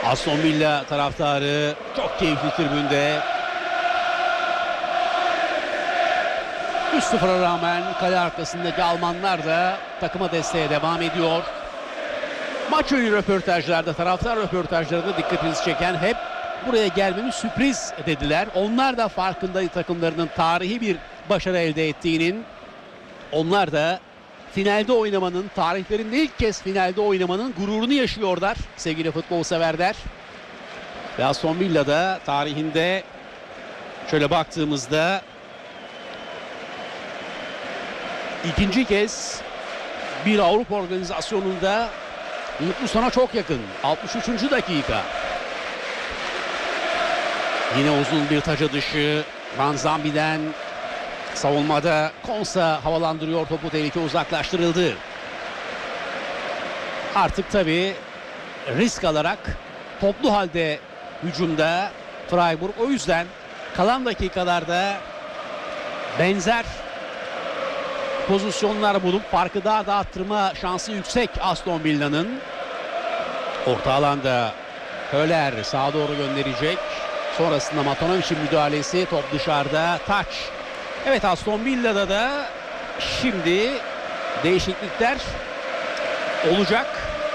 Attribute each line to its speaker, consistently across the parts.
Speaker 1: Aston Villa taraftarı çok keyifli tribünde. 3-0'a rağmen kale arkasındaki Almanlar da takıma desteğe devam ediyor. Maç önü röportajlarda, taraftar röportajlarında dikkatinizi çeken hep buraya gelmemiz sürpriz dediler. Onlar da farkında takımlarının tarihi bir başarı elde ettiğinin. Onlar da finalde oynamanın, tarihlerinde ilk kez finalde oynamanın gururunu yaşıyorlar sevgili futbol severler. Ve Aston Villa'da tarihinde şöyle baktığımızda ikinci kez bir Avrupa organizasyonunda mutlu sona çok yakın. 63. dakika. Yine uzun bir taca dışı Ranzambi'den. Savunmada Konsa havalandırıyor topu, tehlike uzaklaştırıldı. Artık tabii risk alarak toplu halde hücumda Freiburg, o yüzden kalan dakikalarda benzer pozisyonlar bulup farkı daha da arttırma şansı yüksek Aston Villa'nın. Orta alanda Höller sağa doğru gönderecek. Sonrasında Matanovic'in müdahalesi, top dışarıda, taç. Evet, Aston Villa'da da şimdi değişiklikler olacak.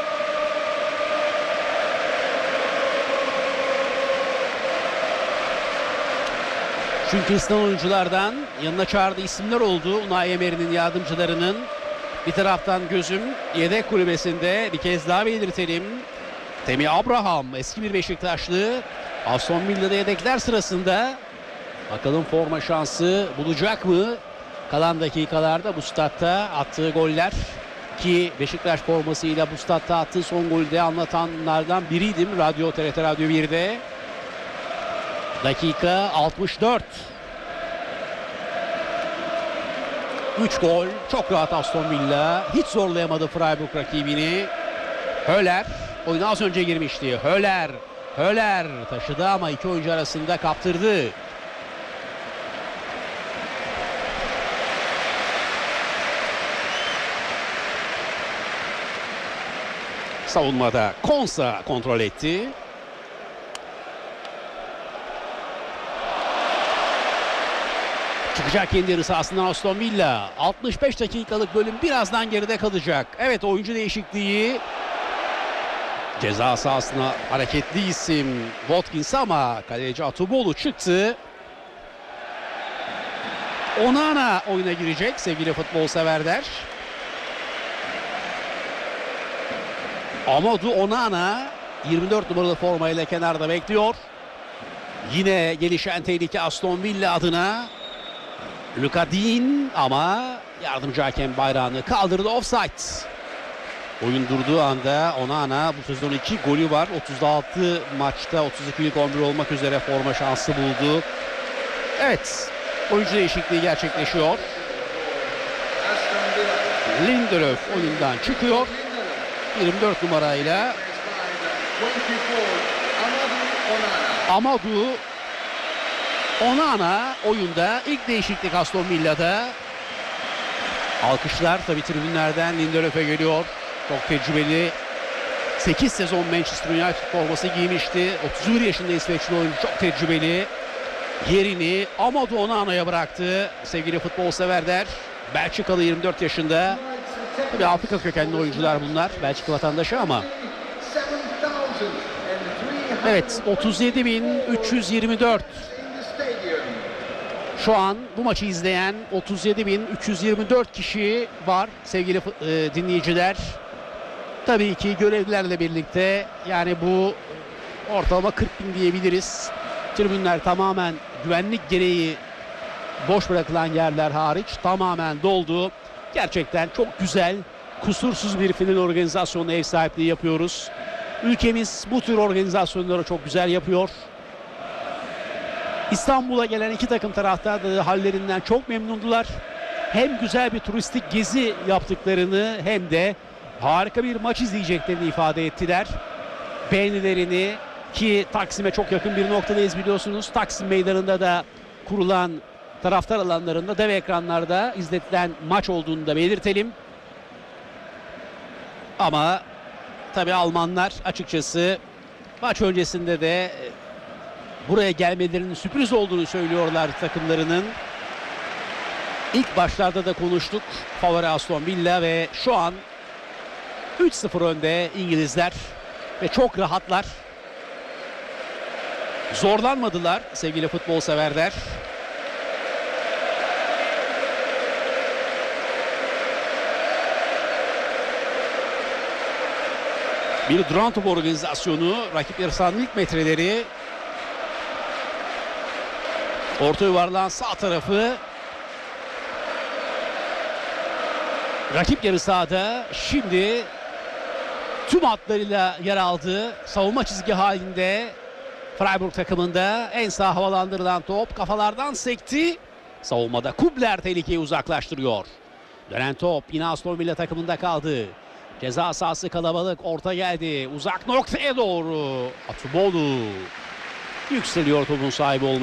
Speaker 1: Çünkü İslam oyunculardan yanına çağırdığı isimler oldu. Unai Emery'nin yardımcılarının. Bir taraftan gözüm yedek kulübesinde, bir kez daha belirtelim. Temi Abraham, eski bir Beşiktaşlı. Aston Villa'da yedekler sırasında. Bakalım forma şansı bulacak mı? Kalan dakikalarda bu statta attığı goller, ki Beşiktaş formasıyla bu statta attığı son golü de anlatanlardan biriydim TRT Radyo 1'de. Dakika 64. 3 gol. Çok rahat Aston Villa. Hiç zorlayamadı Freiburg rakibini. Höller oyuna az önce girmişti. Höller taşıdı ama iki oyuncu arasında kaptırdı. Savunmada Konsa kontrol etti. Çıkacak kendi yarı sahasından Aston Villa. 65 dakikalık bölüm birazdan geride kalacak. Evet, oyuncu değişikliği. Ceza sahasına hareketli isim Watkins ama kaleci Atubolu çıktı. Onana oyuna girecek sevgili futbol severler. Amadou Onana 24 numaralı formayla kenarda bekliyor. Yine gelişen tehlike Aston Villa adına. Luka Dean ama yardımcı hakem bayrağını kaldırdı, offside. Oyun durduğu anda Onana bu sezon 2 golü var. 36 maçta 32'lik 11 olmak üzere forma şansı buldu. Evet, oyuncu değişikliği gerçekleşiyor. Lindelöf oyundan çıkıyor. 24 numarayla Amadou Onana oyunda. İlk değişiklik Aston Villa'da. Alkışlar tabii tribünlerden Lindelöf'e geliyor. Çok tecrübeli. 8 sezon Manchester United forması giymişti. 31 yaşında İsveçli oyuncu, çok tecrübeli. Yerini Amadou Onana'ya bıraktı sevgili futbol severler. Belçikalı, 24 yaşında. Tabii Afrika kökenli oyuncular bunlar. Belçika vatandaşı ama. Evet, 37.324. Şu an bu maçı izleyen 37.324 kişi var sevgili dinleyiciler. Tabii ki görevlilerle birlikte, yani bu ortalama 40.000 diyebiliriz. Tribünler tamamen güvenlik gereği, boş bırakılan yerler hariç tamamen doldu. Gerçekten çok güzel, kusursuz bir final organizasyonuna ev sahipliği yapıyoruz. Ülkemiz bu tür organizasyonları çok güzel yapıyor. İstanbul'a gelen iki takım taraftar da hallerinden çok memnundular. Hem güzel bir turistik gezi yaptıklarını hem de harika bir maç izleyeceklerini ifade ettiler. Beğenilerini, ki Taksim'e çok yakın bir noktadayız biliyorsunuz. Taksim Meydanı'nda da kurulan taraftar alanlarında dev ekranlarda izletilen maç olduğunu da belirtelim. Ama tabii Almanlar açıkçası Maç öncesinde de buraya gelmelerinin sürpriz olduğunu söylüyorlar takımlarının. İlk başlarda da konuştuk. Favori Aston Villa ve şu an 3-0 önde İngilizler ve çok rahatlar. Zorlanmadılar sevgili futbol severler. Bir duran top organizasyonu, rakip yarı sahanın ilk metreleri. Orta yuvarlağın sağ tarafı. Rakip yarı sahada şimdi tüm hatlarıyla yer aldı. Savunma çizgi halinde Freiburg takımında en sağ havalandırılan top kafalardan sekti. Savunmada Kubler tehlikeyi uzaklaştırıyor. Dönen top yine Aston Villa takımında kaldı. Ceza sahası kalabalık, orta geldi. Uzak noktaya doğru Atubolu yükseliyor, topun sahibi olmaya.